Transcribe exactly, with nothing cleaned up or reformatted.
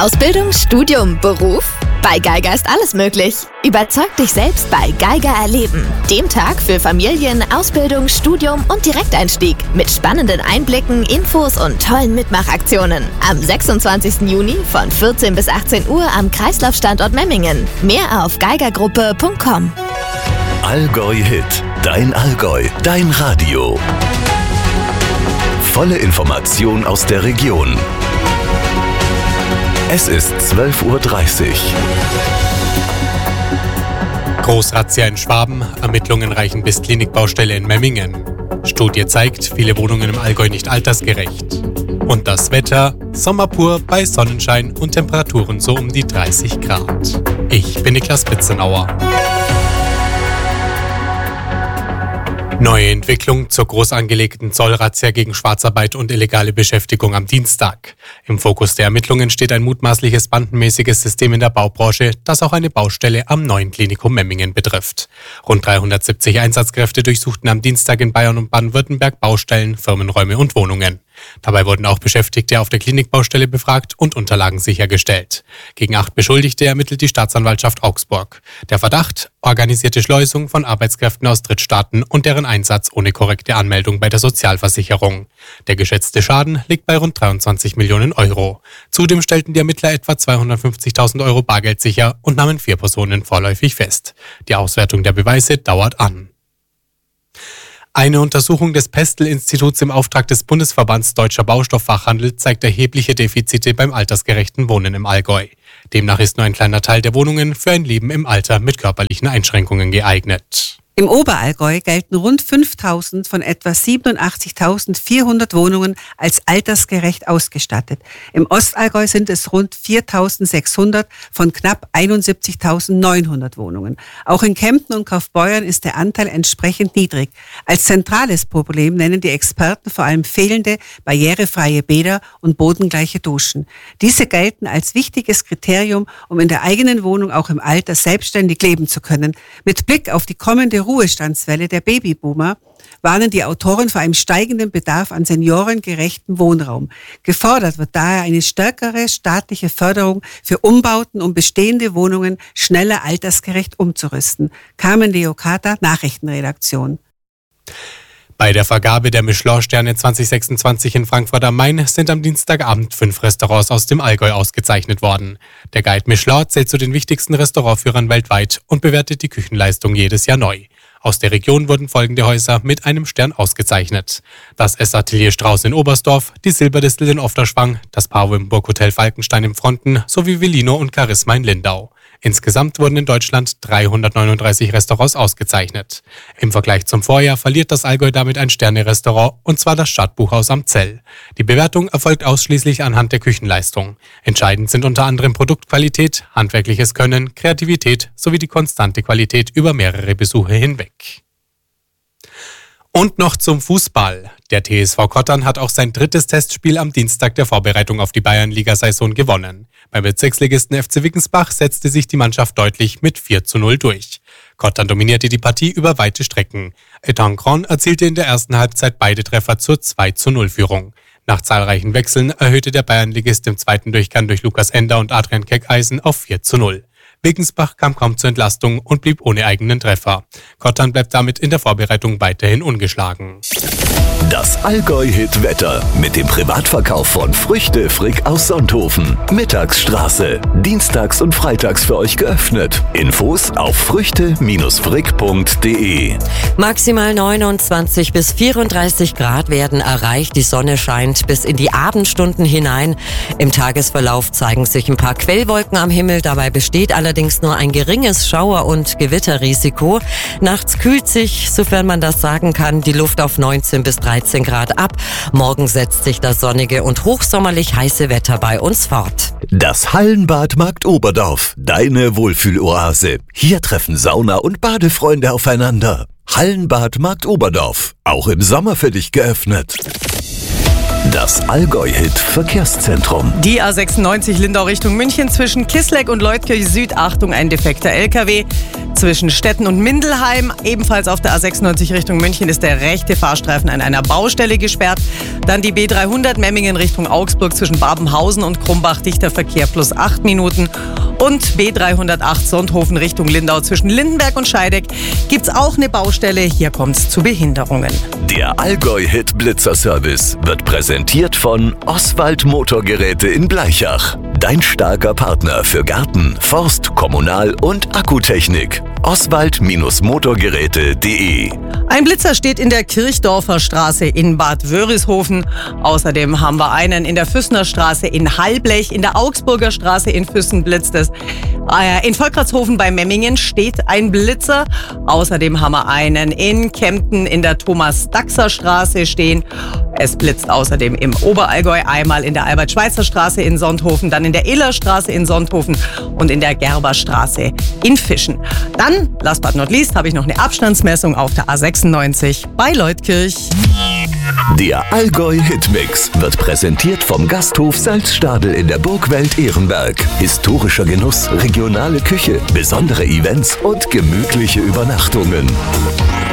Ausbildung, Studium, Beruf? Bei Geiger ist alles möglich. Überzeug dich selbst bei Geiger Erleben, dem Tag für Familien, Ausbildung, Studium und Direkteinstieg. Mit spannenden Einblicken, Infos und tollen Mitmachaktionen. Am sechsundzwanzigsten Juni von vierzehn bis achtzehn Uhr am Kreislaufstandort Memmingen. Mehr auf geigergruppe punkt com. Allgäu Hit, dein Allgäu, dein Radio. Volle Information aus der Region. Es ist zwölf Uhr dreißig. Großrazzia in Schwaben, Ermittlungen reichen bis Klinikbaustelle in Memmingen. Studie zeigt, viele Wohnungen im Allgäu nicht altersgerecht. Und das Wetter, Sommer pur bei Sonnenschein und Temperaturen so um die dreißig Grad. Ich bin Niklas Bitzenauer. Neue Entwicklung zur groß angelegten Zollrazzia gegen Schwarzarbeit und illegale Beschäftigung am Dienstag. Im Fokus der Ermittlungen steht ein mutmaßliches bandenmäßiges System in der Baubranche, das auch eine Baustelle am neuen Klinikum Memmingen betrifft. Rund dreihundertsiebzig Einsatzkräfte durchsuchten am Dienstag in Bayern und Baden-Württemberg Baustellen, Firmenräume und Wohnungen. Dabei wurden auch Beschäftigte auf der Klinikbaustelle befragt und Unterlagen sichergestellt. Gegen acht Beschuldigte ermittelt die Staatsanwaltschaft Augsburg. Der Verdacht: organisierte Schleusung von Arbeitskräften aus Drittstaaten und deren Einsatz ohne korrekte Anmeldung bei der Sozialversicherung. Der geschätzte Schaden liegt bei rund dreiundzwanzig Millionen Euro. Zudem stellten die Ermittler etwa zweihundertfünfzigtausend Euro Bargeld sicher und nahmen vier Personen vorläufig fest. Die Auswertung der Beweise dauert an. Eine Untersuchung des Pestel-Instituts im Auftrag des Bundesverbands Deutscher Baustofffachhandel zeigt erhebliche Defizite beim altersgerechten Wohnen im Allgäu. Demnach ist nur ein kleiner Teil der Wohnungen für ein Leben im Alter mit körperlichen Einschränkungen geeignet. Im Oberallgäu gelten rund fünftausend von etwa siebenundachtzigtausendvierhundert Wohnungen als altersgerecht ausgestattet. Im Ostallgäu sind es rund viertausendsechshundert von knapp einundsiebzigtausendneunhundert Wohnungen. Auch in Kempten und Kaufbeuern ist der Anteil entsprechend niedrig. Als zentrales Problem nennen die Experten vor allem fehlende barrierefreie Bäder und bodengleiche Duschen. Diese gelten als wichtiges Kriterium, um in der eigenen Wohnung auch im Alter selbstständig leben zu können. Mit Blick auf die kommende Ruhestandswelle der Babyboomer warnen die Autoren vor einem steigenden Bedarf an seniorengerechten Wohnraum. Gefordert wird daher eine stärkere staatliche Förderung für Umbauten, um bestehende Wohnungen schneller altersgerecht umzurüsten. Carmen Leocata, Nachrichtenredaktion. Bei der Vergabe der Michelin-Sterne zwanzig sechsundzwanzig in Frankfurt am Main sind am Dienstagabend fünf Restaurants aus dem Allgäu ausgezeichnet worden. Der Guide Michelin zählt zu den wichtigsten Restaurantführern weltweit und bewertet die Küchenleistung jedes Jahr neu. Aus der Region wurden folgende Häuser mit einem Stern ausgezeichnet: das Essatelier Strauß in Oberstdorf, die Silberdistel in Ofterschwang, das Pavo im Burghotel Falkenstein im Fronten sowie Villino und Charisma in Lindau. Insgesamt wurden in Deutschland dreihundertneununddreißig Restaurants ausgezeichnet. Im Vergleich zum Vorjahr verliert das Allgäu damit ein Sterne-Restaurant, und zwar das Stadtbuchhaus am Zell. Die Bewertung erfolgt ausschließlich anhand der Küchenleistung. Entscheidend sind unter anderem Produktqualität, handwerkliches Können, Kreativität sowie die konstante Qualität über mehrere Besuche hinweg. Und noch zum Fußball. Der T S V Kottern hat auch sein drittes Testspiel am Dienstag der Vorbereitung auf die Bayernliga-Saison gewonnen. Beim Bezirksligisten F C Wickensbach setzte sich die Mannschaft deutlich mit vier zu null durch. Kottern dominierte die Partie über weite Strecken. Etan Grand erzielte in der ersten Halbzeit beide Treffer zur zwei zu null Führung. Nach zahlreichen Wechseln erhöhte der Bayernligist im zweiten Durchgang durch Lukas Ender und Adrian Keckeisen auf vier zu null. Wickensbach kam kaum zur Entlastung und blieb ohne eigenen Treffer. Kottern bleibt damit in der Vorbereitung weiterhin ungeschlagen. Das Allgäu-Hit-Wetter mit dem Privatverkauf von Früchte Frick aus Sonthofen. Mittagsstraße. Dienstags und freitags für euch geöffnet. Infos auf früchte frick punkt de. Maximal neunundzwanzig bis vierunddreißig Grad werden erreicht. Die Sonne scheint bis in die Abendstunden hinein. Im Tagesverlauf zeigen sich ein paar Quellwolken am Himmel. Dabei besteht allerdings nur ein geringes Schauer- und Gewitterrisiko. Nachts kühlt sich, sofern man das sagen kann, die Luft auf neunzehn bis dreizehn Grad ab. Morgen setzt sich das sonnige und hochsommerlich heiße Wetter bei uns fort. Das Hallenbad Markt Oberdorf, deine Wohlfühloase. Hier treffen Sauna- und Badefreunde aufeinander. Hallenbad Markt Oberdorf, auch im Sommer für dich geöffnet. Das Allgäu-Hit Verkehrszentrum. Die A sechsundneunzig Lindau Richtung München zwischen Kissleck und Leutkirch Süd. Achtung, ein defekter L K W. Zwischen Stetten und Mindelheim, ebenfalls auf der A sechsundneunzig Richtung München, ist der rechte Fahrstreifen an einer Baustelle gesperrt. Dann die B dreihundert Memmingen Richtung Augsburg zwischen Babenhausen und Krumbach, dichter Verkehr plus acht Minuten. Und B dreihundertacht Sonthofen Richtung Lindau zwischen Lindenberg und Scheideck gibt's auch eine Baustelle. Hier kommt's zu Behinderungen. Der Allgäu-Hit Blitzerservice wird präsentiert von Oswald Motorgeräte in Blaichach. Dein starker Partner für Garten, Forst, Kommunal- und Akkutechnik. Oswald Motorgeräte punkt de. Ein Blitzer steht in der Kirchdorfer Straße in Bad Wörishofen. Außerdem haben wir einen in der Füssener Straße in Halblech. In der Augsburger Straße in Füssen blitzt es. In Volkratshofen bei Memmingen steht ein Blitzer. Außerdem haben wir einen in Kempten in der Thomas-Daxer Straße stehen. Es blitzt außerdem im Oberallgäu, einmal in der Albert-Schweitzer Straße in Sonthofen, dann in der Illerstraße in Sonthofen und in der Gerberstraße in Fischen. Dann, last but not least, habe ich noch eine Abstandsmessung auf der A sechsundneunzig bei Leutkirch. Der Allgäu-Hitmix wird präsentiert vom Gasthof Salzstadel in der Burgwelt Ehrenberg. Historischer Genuss, regionale Küche, besondere Events und gemütliche Übernachtungen.